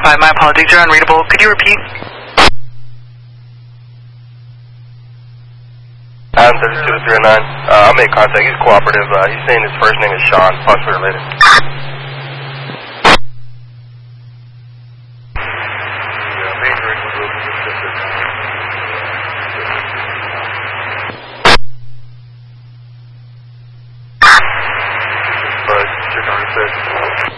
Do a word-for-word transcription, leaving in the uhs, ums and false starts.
five, my apologies, you're unreadable. Could you repeat? Adam thirty-two three oh nine. Uh, I'll make contact. He's cooperative. Uh, he's saying his first name is Sean, possibly related. Check on